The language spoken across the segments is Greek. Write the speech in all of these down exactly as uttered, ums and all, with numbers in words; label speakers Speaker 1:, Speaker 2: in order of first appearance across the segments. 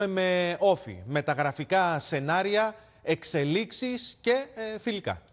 Speaker 1: με όφη, μεταγραφικά σενάρια, εξελίξεις και ε, φιλικά.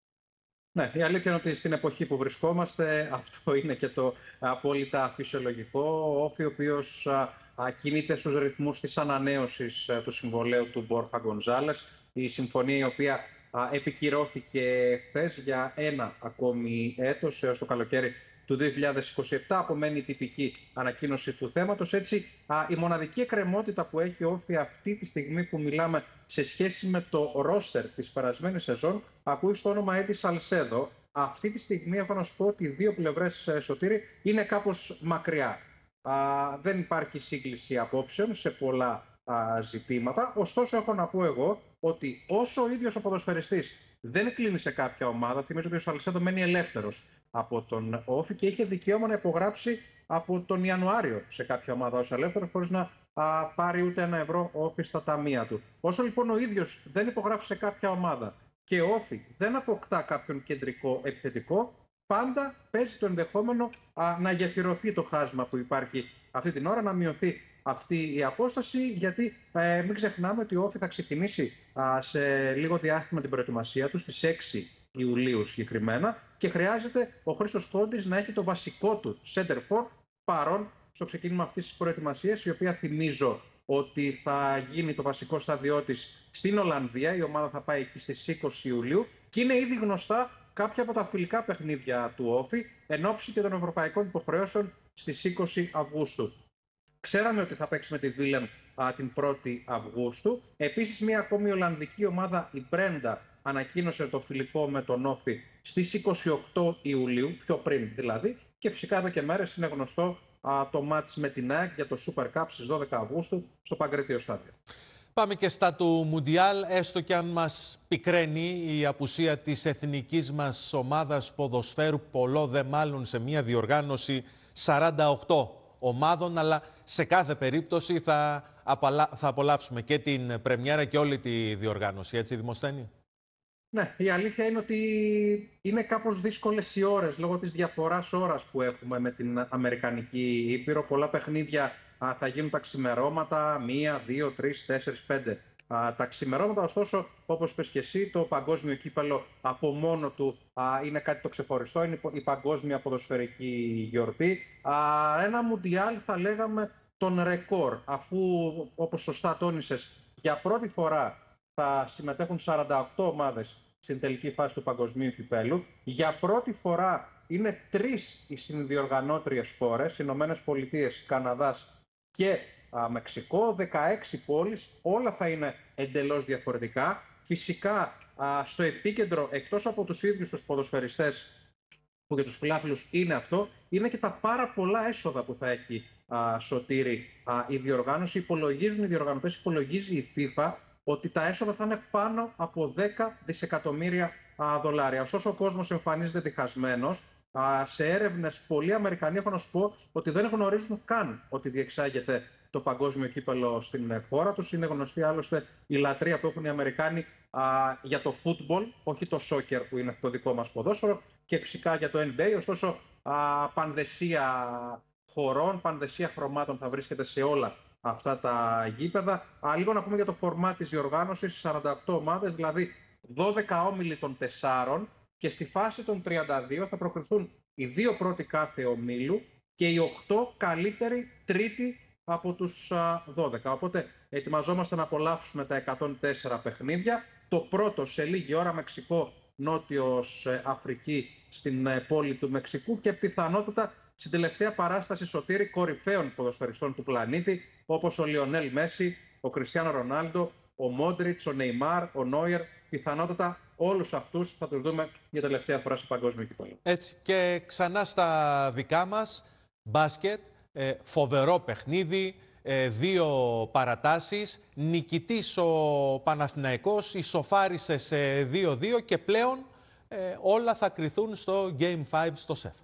Speaker 2: Ναι, η αλήθεια είναι ότι στην εποχή που βρισκόμαστε αυτό είναι και το απόλυτα φυσιολογικό. Ο Όφη, ο οποίος κινείται στους ρυθμούς της ανανέωσης του συμβολαίου του Μπόρχα Γκονζάλες. Η συμφωνία η οποία α, επικυρώθηκε χθες για ένα ακόμη έτος έως το καλοκαίρι του δύο χιλιάδες είκοσι επτά. Απομένει η τυπική ανακοίνωση του θέματος. Έτσι, α, η μοναδική εκκρεμότητα που έχει ο Όφη αυτή τη στιγμή που μιλάμε σε σχέση με το ρόστερ της περασμένης σεζόν ακούει στο όνομα Έντι Σαλσέδο. Αυτή τη στιγμή έχω να σου πω ότι οι δύο πλευρές, Σωτήρη, είναι κάπως μακριά. Α, δεν υπάρχει σύγκληση απόψεων σε πολλά α, ζητήματα. Ωστόσο, έχω να πω εγώ ότι όσο ο ίδιος ο ποδοσφαιριστής δεν κλείνει σε κάποια ομάδα, θυμίζω ότι ο Σαλσέδο μένει ελεύθερος από τον Όφη και είχε δικαίωμα να υπογράψει από τον Ιανουάριο σε κάποια ομάδα ως ελεύθερος, χωρίς να α, πάρει ούτε ένα ευρώ ο Όφη στα ταμεία του. Όσο λοιπόν ο ίδιος δεν υπογράφει σε κάποια ομάδα και ο Όφη δεν αποκτά κάποιον κεντρικό επιθετικό, πάντα παίζει το ενδεχόμενο α, να γεφυρωθεί το χάσμα που υπάρχει αυτή την ώρα, να μειωθεί αυτή η απόσταση, γιατί ε, μην ξεχνάμε ότι ο Όφη θα ξεκινήσει α, σε λίγο διάστημα την προετοιμασία του, στις έξι Ιουλίου συγκεκριμένα, και χρειάζεται ο Χρήστος Κόντης να έχει το βασικό του center for παρόν στο ξεκίνημα αυτής της προετοιμασίας, η οποία θυμίζω ότι θα γίνει το βασικό στάδιο της στην Ολλανδία. Η ομάδα θα πάει εκεί στις είκοσι Ιουλίου και είναι ήδη γνωστά κάποια από τα φιλικά παιχνίδια του Όφη εν ώψη και των ευρωπαϊκών υποχρεώσεων στις είκοσι Αυγούστου. Ξέραμε ότι θα παίξει με τη Βίλεμ την πρώτη Αυγούστου. Επίσης, μια ακόμη Ολλανδική ομάδα, η Μπρέντα, ανακοίνωσε το φιλικό με τον Όφη στις είκοσι οκτώ Ιουλίου, πιο πριν δηλαδή. Και φυσικά εδώ και μέρες είναι γνωστό α, το μάτς με την ΑΕΚ για το Super Cup στις δώδεκα Αυγούστου στο Παγκρίτιο Στάδιο.
Speaker 1: Πάμε και στα του Μουντιάλ, έστω και αν μας πικραίνει η απουσία της εθνικής μας ομάδας ποδοσφαίρου, πολλό δε μάλλον σε μια διοργάνωση σαράντα οκτώ ομάδων, αλλά σε κάθε περίπτωση θα, απαλα... θα απολαύσουμε και την πρεμιέρα και όλη τη διοργάνωση, έτσι Δημοσθένη?
Speaker 2: Ναι, η αλήθεια είναι ότι είναι κάπως δύσκολες οι ώρες λόγω της διαφοράς ώρας που έχουμε με την Αμερικανική Ήπειρο. Πολλά παιχνίδια α, θα γίνουν τα ξημερώματα, μία, δύο, τρεις, τέσσερις, πέντε. Α, τα ξημερώματα, ωστόσο, όπως είπες και εσύ, το παγκόσμιο κύπελο από μόνο του α, είναι κάτι το ξεχωριστό, είναι η παγκόσμια ποδοσφαιρική γιορτή. Α, ένα Μουντιάλ θα λέγαμε τον ρεκόρ, αφού όπως σωστά τόνισες, για πρώτη φορά θα συμμετέχουν σαράντα οκτώ ομάδες στην τελική φάση του παγκοσμίου κυπέλου. Για πρώτη φορά είναι τρεις οι συνδιοργανώτριες χώρες, Ηνωμένες Πολιτείες, Καναδάς και α, Μεξικό, δεκαέξι πόλεις, όλα θα είναι εντελώς διαφορετικά. Φυσικά α, στο επίκεντρο, εκτός από τους ίδιους τους ποδοσφαιριστές, που για τους φιλάθλους είναι αυτό, είναι και τα πάρα πολλά έσοδα που θα έχει α, Σωτήρη α, η διοργάνωση. Υπολογίζουν οι διοργανωτές, υπολογίζει η FIFA, ότι τα έσοδα θα είναι πάνω από δέκα δισεκατομμύρια α, δολάρια. Ωστόσο, ο κόσμος εμφανίζεται διχασμένος. Α, σε έρευνες, πολλοί Αμερικανοί, έχω να σου πω, ότι δεν γνωρίζουν καν ότι διεξάγεται το παγκόσμιο κύπελο στην χώρα τους. Είναι γνωστή άλλωστε η λατρεία που έχουν οι Αμερικάνοι α, για το football, όχι το soccer που είναι το δικό μας ποδόσφαιρο, και φυσικά για το N B A. Ωστόσο, α, πανδεσία χωρών, πανδεσία χρωμάτων θα βρίσκεται σε όλα αυτά τα γήπεδα. Α, λίγο να πούμε για το φορμά της διοργάνωσης, σαράντα οκτώ ομάδες, δηλαδή δώδεκα όμιλοι των τεσσάρων, και στη φάση των τριάντα δύο θα προκριθούν οι δύο πρώτοι κάθε ομίλου και οι οκτώ καλύτεροι τρίτοι από τους α, δώδεκα. Οπότε ετοιμαζόμαστε να απολαύσουμε τα εκατόν τέσσερα παιχνίδια. Το πρώτο σε λίγη ώρα, Μεξικό, Νότιος Αφρική, στην ε, πόλη του Μεξικού, και πιθανότατα στην τελευταία παράσταση, Σωτήρη, κορυφαίων ποδοσφαιριστών του πλανήτη, όπως ο Λιονέλ Μέση, ο Κριστιάνο Ρονάλντο, ο Μόντριτς, ο Νεϊμάρ, ο Νόιερ. Πιθανότατα όλους αυτούς θα τους δούμε για τελευταία φορά σε παγκόσμιο κύπελλο.
Speaker 1: Έτσι, και ξανά στα δικά μας, μπάσκετ, ε, φοβερό παιχνίδι, ε, δύο παρατάσεις, νικητής ο Παναθηναϊκός, ισοφάρισε σε δύο δύο και πλέον ε, όλα θα κριθούν στο Game πέντε στο ΣΕΦ.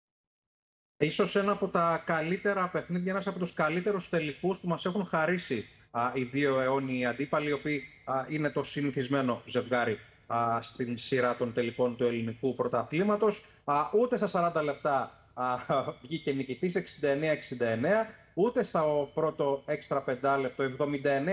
Speaker 2: Ίσως ένα από τα καλύτερα παιχνίδια, ένας από τους καλύτερους τελικούς που μας έχουν χαρίσει α, οι δύο αιώνιοι αντίπαλοι, οι οποίοι α, είναι το συνηθισμένο ζευγάρι α, στην σειρά των τελικών του ελληνικού πρωταθλήματος. Α, ούτε στα σαράντα λεπτά α, βγήκε νικητής, εξήντα εννέα εξήντα εννέα. ούτε στο πρώτο έξτρα πεντάλεπτο, εβδομήντα εννέα